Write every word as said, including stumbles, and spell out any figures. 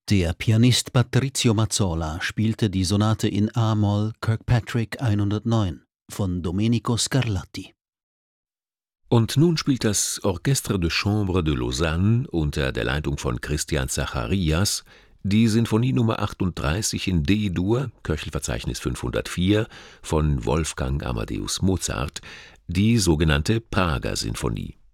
Der Pianist Patrizio Mazzola spielte die Sonate in a-Moll Kirkpatrick hundertneun von Domenico Scarlatti. Und nun spielt das Orchestre de Chambre de Lausanne unter der Leitung von Christian Zacharias die Sinfonie Nummer achtunddreißig in D-Dur, Köchelverzeichnis fünfhundertvier, von Wolfgang Amadeus Mozart, die sogenannte Prager Sinfonie.